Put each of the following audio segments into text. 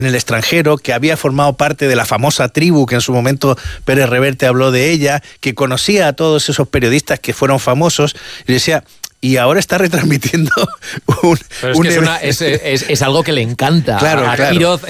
en el extranjero, que había formado parte de la famosa tribu, que en su momento Pérez Reverte habló de ella, que conocía a todos esos periodistas que fueron famosos, y decía... Y ahora está retransmitiendo es algo que le encanta a Quíroz,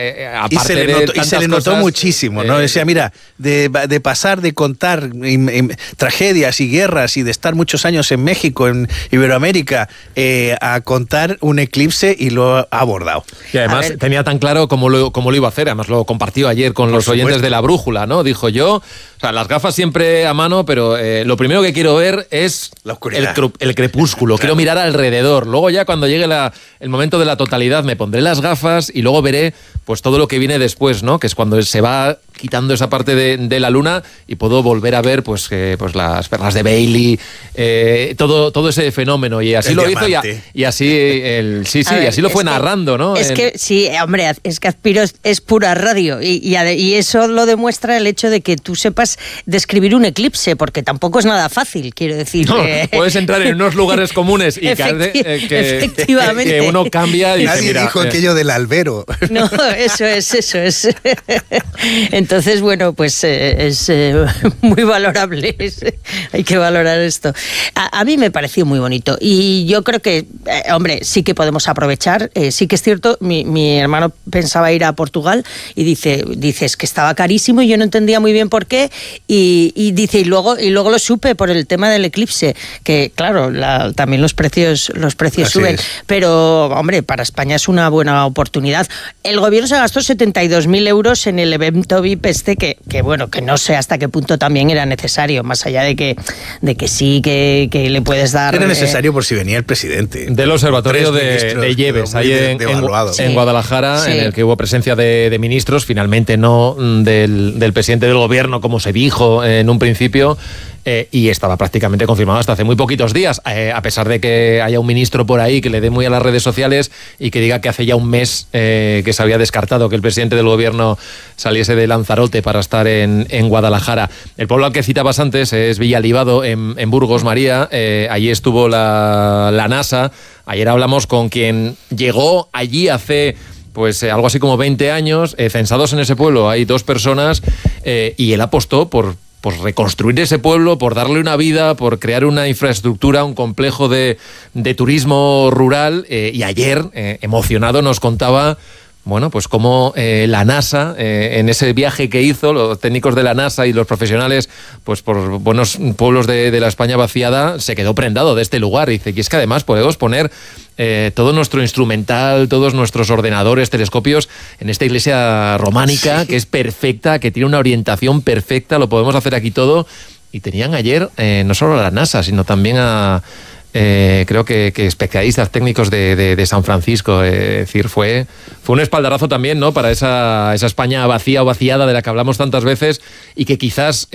aparte y se le notó muchísimo, ¿no? Decía, mira, de pasar de contar tragedias y guerras y de estar muchos años en México, en Iberoamérica, a contar un eclipse, y lo ha abordado. Y además tenía tan claro cómo lo iba a hacer, además lo compartió ayer con los oyentes de La Brújula, ¿no? Dijo yo, o sea, las gafas siempre a mano, pero lo primero que quiero ver es la oscuridad, el crepúsculo, claro. Quiero mirar alrededor. Luego ya cuando llegue el momento de la totalidad me pondré las gafas y luego veré pues todo lo que viene después, ¿no? Que es cuando se va quitando esa parte de la luna y puedo volver a ver pues las perlas de Bailey, todo ese fenómeno, y así lo hizo y así así lo fue narrando, ¿no? Es que sí, hombre, es que Azpiro es pura radio y eso lo demuestra el hecho de que tú sepas describir un eclipse, porque tampoco es nada fácil, quiero decir. No, puedes entrar en unos lugares comunes y efectivamente. Que uno cambia y nadie dijo aquello del albero. No, eso es. Entonces, bueno, pues es muy valorable. Hay que valorar esto. A mí me pareció muy bonito y yo creo que, hombre, sí que podemos aprovechar. Sí que es cierto, mi hermano pensaba ir a Portugal y dices que estaba carísimo y yo no entendía muy bien por qué, y dice y luego lo supe por el tema del eclipse, que claro, también los precios suben, pero hombre, para España es una buena oportunidad. El gobierno se gastó 72.000 euros en el evento VIP que bueno, que no sé hasta qué punto también era necesario, más allá de que sí, que le puedes dar... Era necesario por si venía el presidente. Del observatorio de Lleves, ahí en Guadalajara, sí. En el que hubo presencia de ministros, finalmente no del presidente del gobierno, como se dijo en un principio, y estaba prácticamente confirmado hasta hace muy poquitos días, a pesar de que haya un ministro por ahí que le dé muy a las redes sociales y que diga que hace ya un mes que se había descartado que el presidente del gobierno saliese de Lanzarote para estar en Guadalajara. El pueblo al que citabas antes es Villalibado, en Burgos, María. Allí estuvo la NASA. Ayer hablamos con quien llegó allí hace... pues algo así como 20 años, censados en ese pueblo hay 2 personas, y él apostó por reconstruir ese pueblo, por darle una vida, por crear una infraestructura, un complejo de turismo rural, y ayer, emocionado, nos contaba... Bueno, pues como la NASA, en ese viaje que hizo, los técnicos de la NASA y los profesionales, pues por buenos pueblos de la España vaciada, se quedó prendado de este lugar. Y dice, y es que además podemos poner todo nuestro instrumental, todos nuestros ordenadores, telescopios, en esta iglesia románica, sí, que es perfecta, que tiene una orientación perfecta, lo podemos hacer aquí todo. Y tenían ayer no solo a la NASA, sino también a... creo que especialistas técnicos de San Francisco, es decir, fue un espaldarazo también, ¿no?, para esa España vacía o vaciada de la que hablamos tantas veces, y que quizás,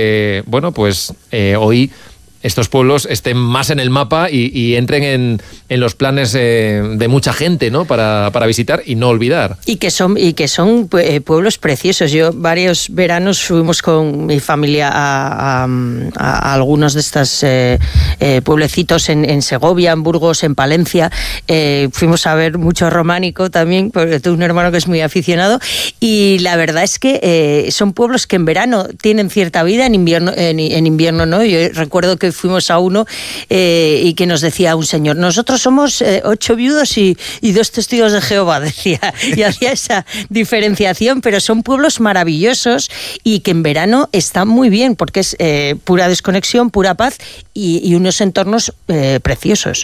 hoy estos pueblos estén más en el mapa y entren en los planes de mucha gente, ¿no?, para visitar y no olvidar. Y que son pueblos preciosos. Yo varios veranos fuimos con mi familia a algunos de estos pueblecitos en Segovia, en Burgos, en Palencia. Fuimos a ver mucho románico también, porque tengo un hermano que es muy aficionado, y la verdad es que son pueblos que en verano tienen cierta vida, en invierno no. Yo recuerdo que fuimos a uno y que nos decía un señor, nosotros somos 8 viudos y 2 testigos de Jehová, decía, y hacía esa diferenciación, pero son pueblos maravillosos y que en verano están muy bien, porque es pura desconexión, pura paz y unos entornos preciosos.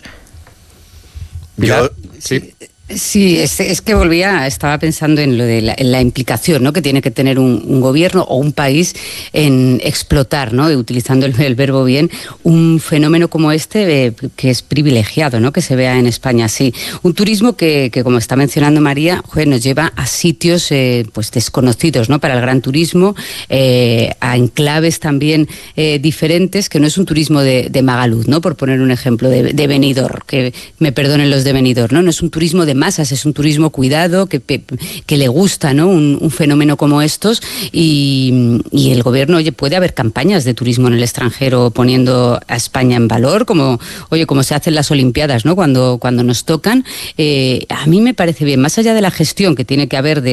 Sí, es que estaba pensando en lo de la implicación, ¿no?, que tiene que tener un gobierno o un país en explotar, ¿no?, utilizando el verbo bien, un fenómeno como este, que es privilegiado, ¿no?, que se vea en España así. Un turismo que como está mencionando María, nos lleva a sitios pues desconocidos, ¿no?, para el gran turismo, a enclaves también diferentes, que no es un turismo de Magaluz, ¿no?, por poner un ejemplo, de Benidorm, que me perdonen los de Benidorm, ¿no? No es un turismo de de masas, es un turismo cuidado, que le gusta, ¿no? Un fenómeno como estos, y el gobierno, puede haber campañas de turismo en el extranjero poniendo a España en valor, como se hacen las Olimpiadas, ¿no? Cuando nos tocan. A mí me parece bien, más allá de la gestión que tiene que haber